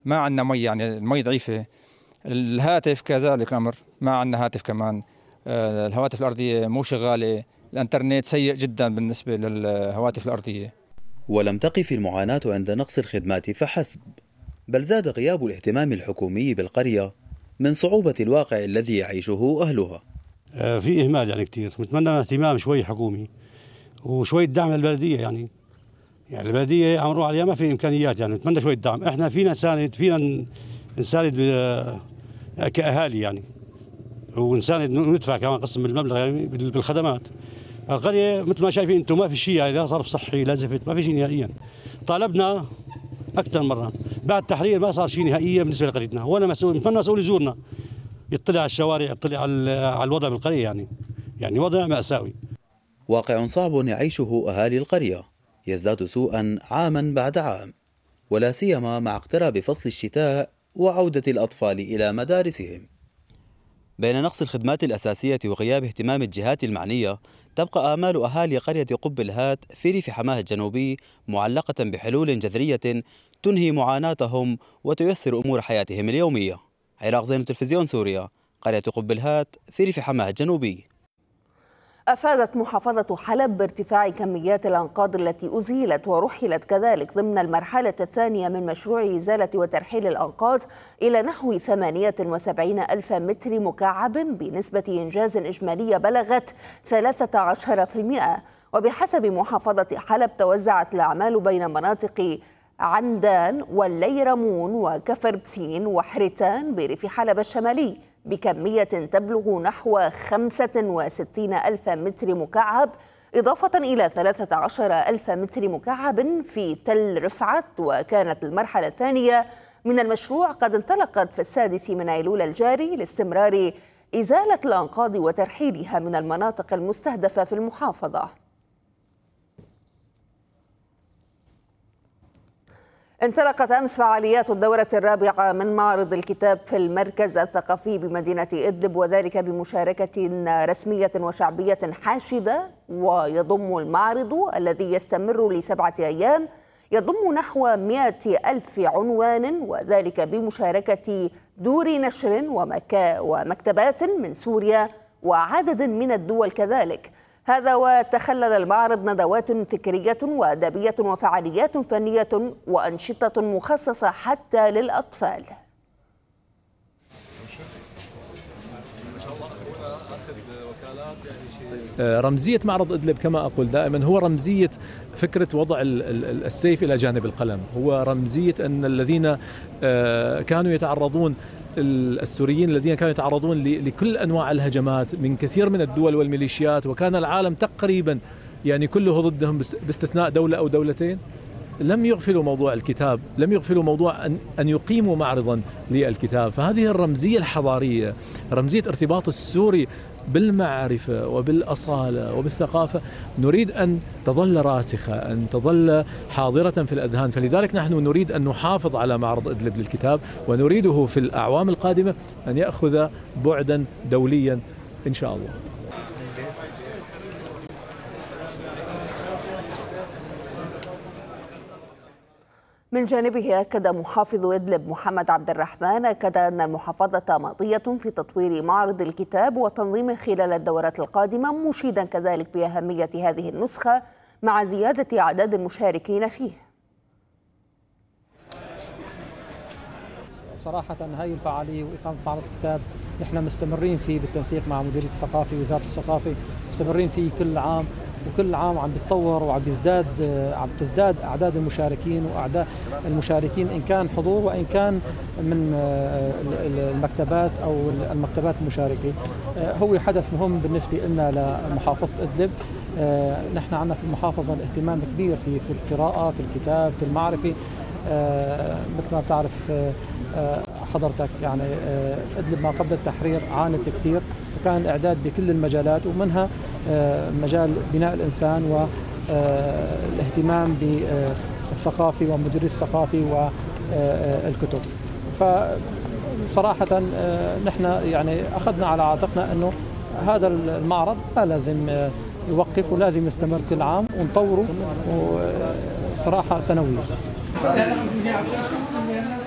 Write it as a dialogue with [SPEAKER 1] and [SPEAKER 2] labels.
[SPEAKER 1] ما عندنا مي، يعني المي ضعيفة. الهاتف كذلك الأمر، ما عندنا هاتف كمان. الهواتف الأرضية مو شغالة. الإنترنت سيء جدا بالنسبة للهواتف الأرضية.
[SPEAKER 2] ولم تقف المعاناة عند نقص الخدمات فحسب، بل زاد غياب الاهتمام الحكومي بالقرية من صعوبة الواقع الذي يعيشه أهلها.
[SPEAKER 3] في إهمال يعني كتير، نتمنى اهتمام شوي حكومي وشوية دعم للبلدية. يعني البلدية عم نروح عليها ما في إمكانيات، يعني نتمنى شوية دعم. إحنا فينا نساند كأهالي يعني، ونساند وندفع كمان قسم من المبلغ يعني بالخدمات. القرية مثل ما شايفين أنتم ما في شيء، يعني لا صرف صحي لا زفت، ما في شيء نهائيا. طالبنا أكثر مرة بعد التحرير، ما صار شيء نهائيا بالنسبة لقريتنا، ولا مسؤول. نتمنى مسؤول يزورنا، يطلع على الشوارع، يطلع على الوضع بالقرية. يعني وضع مأساوي.
[SPEAKER 2] واقع صعب يعيشه أهالي القرية يزداد سوءا عاما بعد عام، ولا سيما مع اقتراب فصل الشتاء وعودة الأطفال إلى مدارسهم. بين نقص الخدمات الأساسية وغياب اهتمام الجهات المعنية، تبقى آمال أهالي قرية قب الهات في ريف حماه الجنوبي معلقة بحلول جذرية تنهي معاناتهم وتيسر أمور حياتهم اليومية. عراق زين، تلفزيون سوريا، قرية قب الهات في ريف حماه الجنوبي.
[SPEAKER 4] أفادت محافظة حلب بارتفاع كميات الأنقاض التي أزيلت ورحلت كذلك ضمن المرحلة الثانية من مشروع إزالة وترحيل الأنقاض إلى نحو 78 ألف متر مكعب بنسبة إنجاز إجمالية بلغت 13%. وبحسب محافظة حلب توزعت الأعمال بين مناطق عندان والليرمون وكفر بسين وحرتان بريف حلب الشمالي بكمية تبلغ نحو 65 ألف متر مكعب، إضافة إلى 13 ألف متر مكعب في تل رفعت. وكانت المرحلة الثانية من المشروع قد انطلقت في 6 من أيلول الجاري لاستمرار إزالة الأنقاض وترحيلها من المناطق المستهدفة في المحافظة. انطلقت أمس فعاليات الدورة الرابعة من معرض الكتاب في المركز الثقافي بمدينة إدلب، وذلك بمشاركة رسمية وشعبية حاشدة. ويضم المعرض الذي يستمر ل7 أيام يضم نحو 100 ألف عنوان، وذلك بمشاركة دور نشر ومكتبات من سوريا وعدد من الدول كذلك. هذا وتخلل المعرض ندوات فكرية وأدبية وفعاليات فنية وأنشطة مخصصة حتى للأطفال.
[SPEAKER 5] رمزية معرض إدلب كما أقول دائما هو رمزية فكرة وضع السيف إلى جانب القلم، هو رمزية أن الذين كانوا يتعرضون، السوريين الذين كانوا يتعرضون لكل أنواع الهجمات من كثير من الدول والميليشيات، وكان العالم تقريبا يعني كله ضدهم باستثناء دولة أو دولتين، لم يغفلوا موضوع الكتاب، لم يغفلوا موضوع أن يقيموا معرضا للكتاب. فهذه الرمزية الحضارية، رمزية ارتباط السوري بالمعرفة وبالأصالة وبالثقافة، نريد أن تظل راسخة، أن تظل حاضرة في الأذهان. فلذلك نحن نريد أن نحافظ على معرض إدلب للكتاب، ونريده في الأعوام القادمة أن يأخذ بعدا دوليا إن شاء الله.
[SPEAKER 4] من جانبه أكد محافظ إدلب محمد عبد الرحمن أن المحافظة ماضية في تطوير معرض الكتاب وتنظيمه خلال الدورات القادمة، مشيدا كذلك بأهمية هذه النسخة مع زيادة أعداد المشاركين فيه.
[SPEAKER 6] صراحة هاي الفعالية وإقامة معرض الكتاب نحن مستمرين فيه بالتنسيق مع مديرية الثقافة ووزارة الثقافة، مستمرين فيه كل عام، وكل عام عم بيتطور وعم تزداد أعداد المشاركين وأعداد المشاركين إن كان حضور وإن كان من المكتبات أو المكتبات المشاركة. هو حدث مهم بالنسبة لنا لمحافظة إدلب. نحن عندنا في المحافظة الاهتمام كبير في القراءة، في الكتاب، في المعرفة. مثل ما بتعرف حضرتك يعني إدلب ما قبل التحرير عانت كثير، وكان الإعداد بكل المجالات ومنها مجال بناء الإنسان والاهتمام بالثقافة ومديرية الثقافة والكتب. فصراحة نحن يعني أخذنا على عاتقنا أنه هذا المعرض لا لازم يوقف ولازم يستمر كل عام ونطوره صراحة سنويا.